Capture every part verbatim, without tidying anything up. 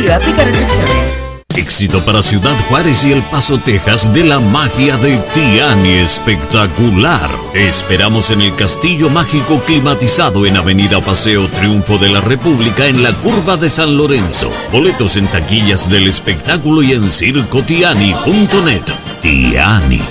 julio. Aplica restricciones. Éxito para Ciudad Juárez y El Paso, Texas, de la magia de Tiani Espectacular. Te esperamos en el Castillo Mágico climatizado en Avenida Paseo Triunfo de la República en la curva de San Lorenzo. Boletos en taquillas del espectáculo y en circo tiani punto net. Tiani.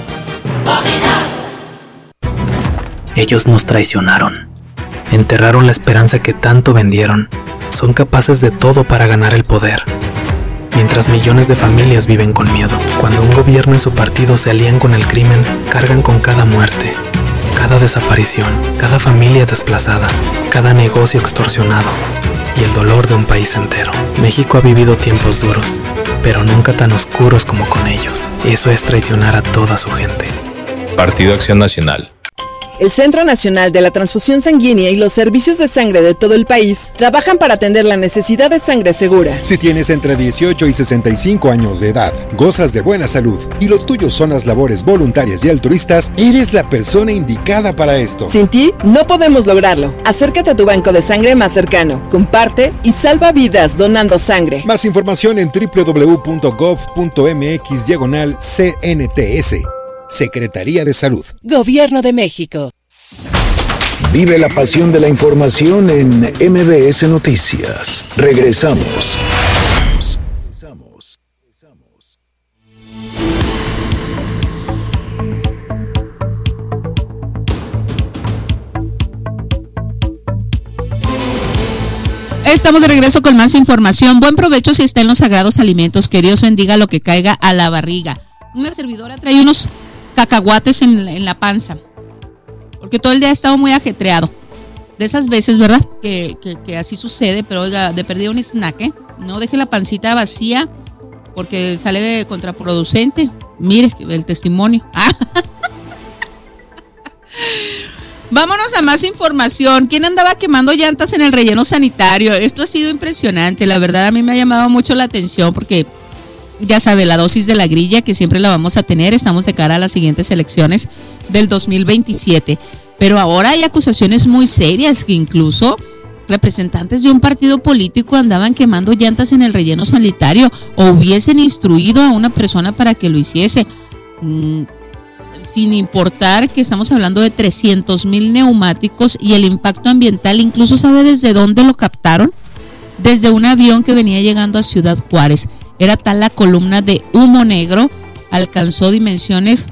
Ellos nos traicionaron. Enterraron la esperanza que tanto vendieron. Son capaces de todo para ganar el poder. Mientras millones de familias viven con miedo. Cuando un gobierno y su partido se alían con el crimen, cargan con cada muerte, cada desaparición, cada familia desplazada, cada negocio extorsionado y el dolor de un país entero. México ha vivido tiempos duros, pero nunca tan oscuros como con ellos. Eso es traicionar a toda su gente. Partido Acción Nacional. El Centro Nacional de la Transfusión Sanguínea y los servicios de sangre de todo el país trabajan para atender la necesidad de sangre segura. Si tienes entre dieciocho y sesenta y cinco años de edad, gozas de buena salud y lo tuyo son las labores voluntarias y altruistas, eres la persona indicada para esto. Sin ti, no podemos lograrlo. Acércate a tu banco de sangre más cercano, comparte y salva vidas donando sangre. Más información en doble u doble u doble u punto gov punto mx diagonal C N T S. Secretaría de Salud. Gobierno de México. Vive la pasión de la información en M B S Noticias. Regresamos. Estamos de regreso con más información. Buen provecho si está en los sagrados alimentos. Que Dios bendiga lo que caiga a la barriga. Una servidora trae unos cacahuates en, en la panza, porque todo el día he estado muy ajetreado. De esas veces, ¿verdad? Que, que, que así sucede, pero oiga, de perdida un snack, ¿eh? No deje la pancita vacía, porque sale contraproducente. Mire el testimonio. Ah. Vámonos a más información. ¿Quién andaba quemando llantas en el relleno sanitario? Esto ha sido impresionante, la verdad a mí me ha llamado mucho la atención, porque ya sabe, la dosis de la grilla que siempre la vamos a tener. Estamos de cara a las siguientes elecciones del dos mil veintisiete. Pero ahora hay acusaciones muy serias que incluso representantes de un partido político andaban quemando llantas en el relleno sanitario o hubiesen instruido a una persona para que lo hiciese. Mm, sin importar que estamos hablando de trescientos mil neumáticos y el impacto ambiental, incluso sabe desde dónde lo captaron. Desde un avión que venía llegando a Ciudad Juárez. Era tal la columna de humo negro, alcanzó dimensiones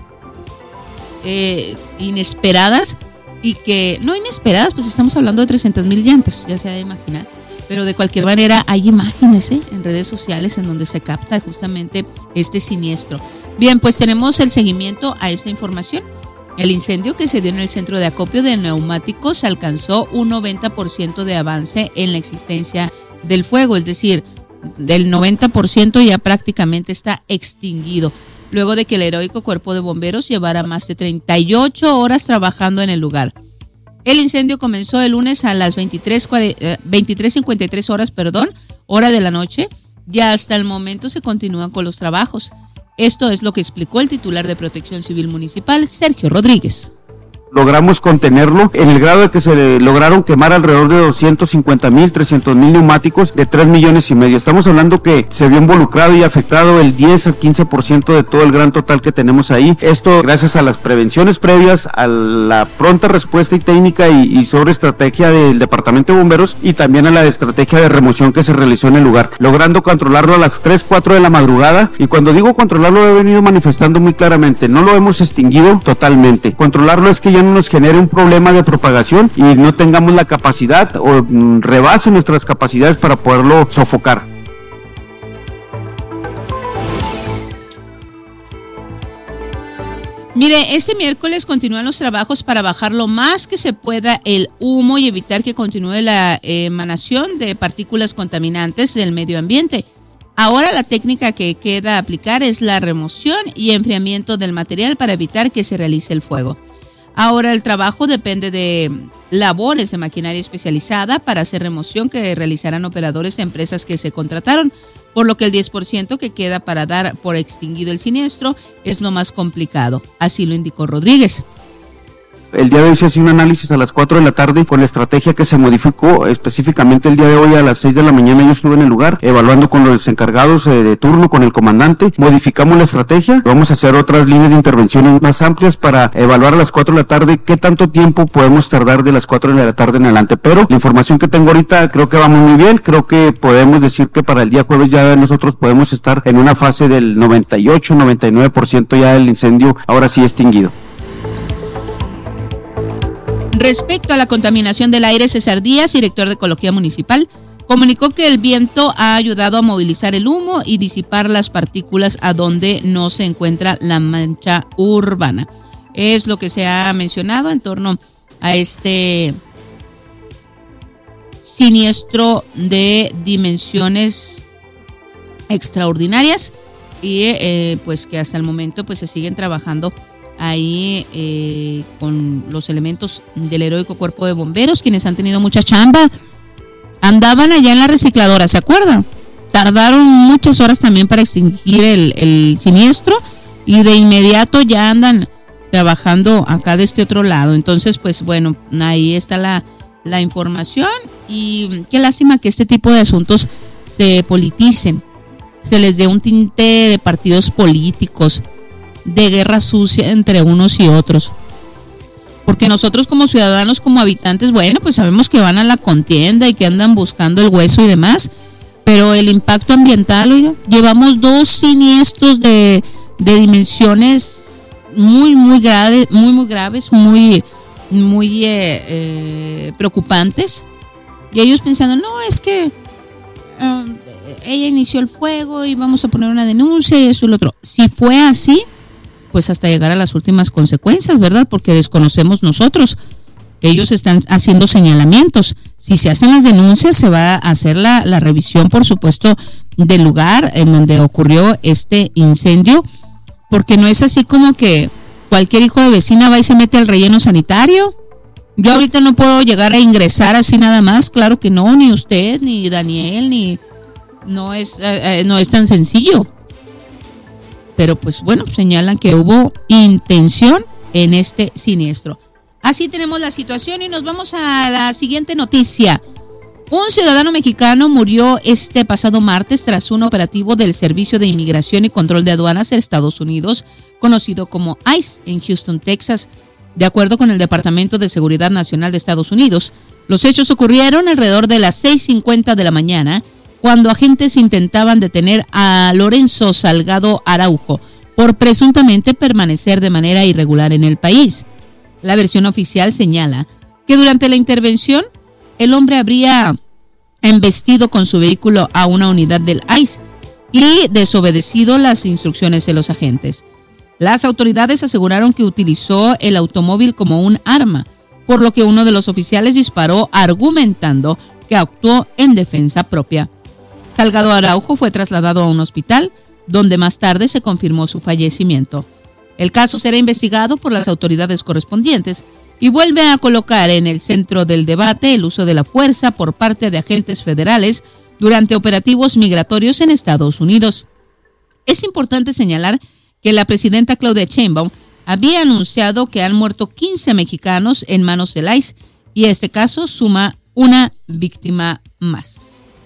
eh, inesperadas y que, no inesperadas, pues estamos hablando de trescientas mil llantas, ya se ha de imaginar, pero de cualquier manera hay imágenes ¿eh? en redes sociales en donde se capta justamente este siniestro. Bien, pues tenemos el seguimiento a esta información. El incendio que se dio en el centro de acopio de neumáticos alcanzó un noventa por ciento de avance en la existencia del fuego, es decir, del noventa por ciento ya prácticamente está extinguido, luego de que el heroico cuerpo de bomberos llevara más de treinta y ocho horas trabajando en el lugar. El incendio comenzó el lunes a las veintitrés cincuenta y tres horas, perdón, hora de la noche, y hasta el momento se continúan con los trabajos. Esto es lo que explicó el titular de Protección Civil Municipal, Sergio Rodríguez. Logramos contenerlo en el grado de que se lograron quemar alrededor de doscientos cincuenta mil, trescientos mil neumáticos de tres millones y medio. Estamos hablando que se vio involucrado y afectado el diez al quince por ciento de todo el gran total que tenemos ahí. Esto gracias a las prevenciones previas, a la pronta respuesta y técnica y, y sobre estrategia del Departamento de Bomberos y también a la estrategia de remoción que se realizó en el lugar, logrando controlarlo a las tres, cuatro de la madrugada. Y cuando digo controlarlo, he venido manifestando muy claramente, no lo hemos extinguido totalmente. Controlarlo es que ya no nos genere un problema de propagación y no tengamos la capacidad o mm, rebase nuestras capacidades para poderlo sofocar. Mire, este miércoles continúan los trabajos para bajar lo más que se pueda el humo y evitar que continúe la emanación de partículas contaminantes del medio ambiente. Ahora la técnica que queda aplicar es la remoción y enfriamiento del material para evitar que se realice el fuego. Ahora el trabajo depende de labores de maquinaria especializada para hacer remoción que realizarán operadores de empresas que se contrataron, por lo que el diez por ciento que queda para dar por extinguido el siniestro es lo más complicado, así lo indicó Rodríguez. El día de hoy se hace un análisis a las cuatro de la tarde con la estrategia que se modificó, específicamente el día de hoy a las seis de la mañana yo estuve en el lugar, evaluando con los encargados eh, de turno, con el comandante, modificamos la estrategia, vamos a hacer otras líneas de intervenciones más amplias para evaluar a las cuatro de la tarde qué tanto tiempo podemos tardar de las cuatro de la tarde en adelante, pero la información que tengo ahorita creo que vamos muy bien, creo que podemos decir que para el día jueves ya nosotros podemos estar en una fase del noventa y ocho, noventa y nueve por ciento ya del incendio ahora sí extinguido. Respecto a la contaminación del aire, César Díaz, director de Ecología Municipal, comunicó que el viento ha ayudado a movilizar el humo y disipar las partículas a donde no se encuentra la mancha urbana. Es lo que se ha mencionado en torno a este siniestro de dimensiones extraordinarias y eh, pues que hasta el momento pues se siguen trabajando ahí eh, con los elementos del heroico cuerpo de bomberos, quienes han tenido mucha chamba. Andaban allá en la recicladora, ¿se acuerdan? Tardaron muchas horas también para extinguir el, el siniestro y de inmediato ya andan trabajando acá de este otro lado. Entonces, pues bueno, ahí está la, la información y qué lástima que este tipo de asuntos se politicen, se les dé un tinte de partidos políticos, de guerra sucia entre unos y otros. Porque nosotros como ciudadanos, como habitantes, bueno, pues sabemos que van a la contienda y que andan buscando el hueso y demás, pero el impacto ambiental, oiga, llevamos dos siniestros de, de dimensiones muy, muy graves, muy, muy graves, muy, muy eh, eh, preocupantes, y ellos pensando, no, es que um, ella inició el fuego y vamos a poner una denuncia y eso y lo otro. Si fue así, pues hasta llegar a las últimas consecuencias, ¿verdad? Porque desconocemos nosotros. Ellos están haciendo señalamientos. Si se hacen las denuncias, se va a hacer la, la revisión, por supuesto, del lugar en donde ocurrió este incendio, porque no es así como que cualquier hijo de vecina va y se mete al relleno sanitario. Yo ahorita no puedo llegar a ingresar así nada más, claro que no, ni usted, ni Daniel, ni no es, eh, no es tan sencillo. Pero pues bueno, señalan que hubo intención en este siniestro. Así tenemos la situación y nos vamos a la siguiente noticia. Un ciudadano mexicano murió este pasado martes tras un operativo del Servicio de Inmigración y Control de Aduanas de Estados Unidos, conocido como ICE, en Houston, Texas. De acuerdo con el Departamento de Seguridad Nacional de Estados Unidos, los hechos ocurrieron alrededor de las seis cincuenta de la mañana, cuando agentes intentaban detener a Lorenzo Salgado Araujo por presuntamente permanecer de manera irregular en el país. La versión oficial señala que durante la intervención el hombre habría embestido con su vehículo a una unidad del ICE y desobedecido las instrucciones de los agentes. Las autoridades aseguraron que utilizó el automóvil como un arma, por lo que uno de los oficiales disparó argumentando que actuó en defensa propia. Salgado Araujo fue trasladado a un hospital, donde más tarde se confirmó su fallecimiento. El caso será investigado por las autoridades correspondientes y vuelve a colocar en el centro del debate el uso de la fuerza por parte de agentes federales durante operativos migratorios en Estados Unidos. Es importante señalar que la presidenta Claudia Sheinbaum había anunciado que han muerto quince mexicanos en manos del ICE y este caso suma una víctima más.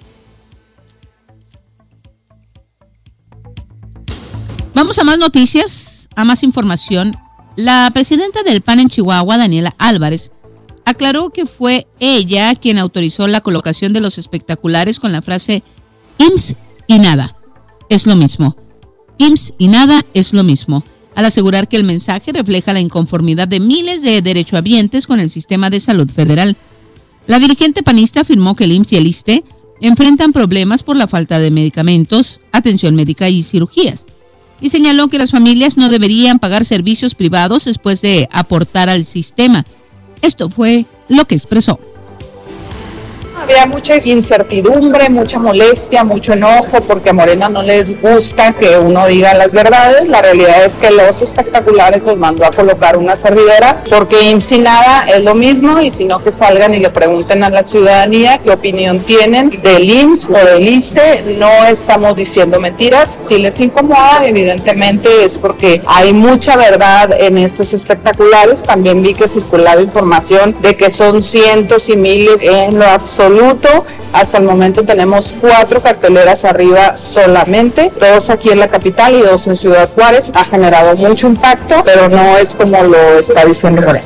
Vamos a más noticias, a más información. La presidenta del P A N en Chihuahua, Daniela Álvarez, aclaró que fue ella quien autorizó la colocación de los espectaculares con la frase I M S S y nada, es lo mismo. I M S S y nada es lo mismo, al asegurar que el mensaje refleja la inconformidad de miles de derechohabientes con el sistema de salud federal. La dirigente panista afirmó que el I M S S y el ISSSTE enfrentan problemas por la falta de medicamentos, atención médica y cirugías, y señaló que las familias no deberían pagar servicios privados después de aportar al sistema. Esto fue lo que expresó. había mucha incertidumbre, mucha molestia, mucho enojo, porque a Morena no les gusta que uno diga las verdades. La realidad es que los espectaculares los mandó a colocar una servidora, porque I M S S y nada es lo mismo, y sino que salgan y le pregunten a la ciudadanía qué opinión tienen del I M S S o del I S S S T E. No estamos diciendo mentiras. Si les incomoda, evidentemente es porque hay mucha verdad en estos espectaculares. También vi que circulaba información de que son cientos y miles. En lo absoluto, hasta el momento tenemos cuatro carteleras arriba solamente, dos aquí en la capital y dos en Ciudad Juárez. Ha generado mucho impacto, pero no es como lo está diciendo Morena.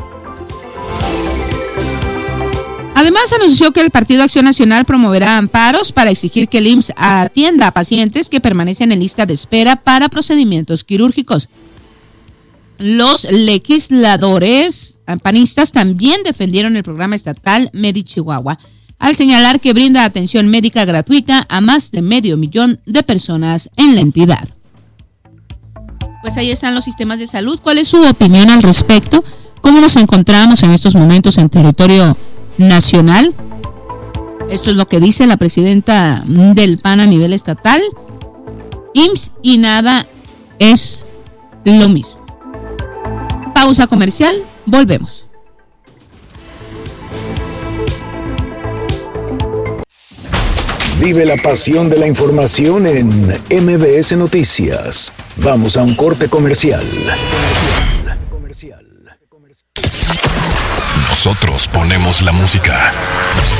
Además, anunció que el Partido Acción Nacional promoverá amparos para exigir que el I M S S atienda a pacientes que permanecen en lista de espera para procedimientos quirúrgicos. Los legisladores panistas también defendieron el programa estatal MediChihuahua, al señalar que brinda atención médica gratuita a más de medio millón de personas en la entidad. Pues ahí están los sistemas de salud. ¿Cuál es su opinión al respecto? ¿Cómo nos encontramos en estos momentos en territorio nacional? Esto es lo que dice la presidenta del P A N a nivel estatal. I M S S y nada es lo mismo. Pausa comercial, volvemos. Vive la pasión de la información en M B S Noticias. Vamos a un corte comercial. Nosotros ponemos la música.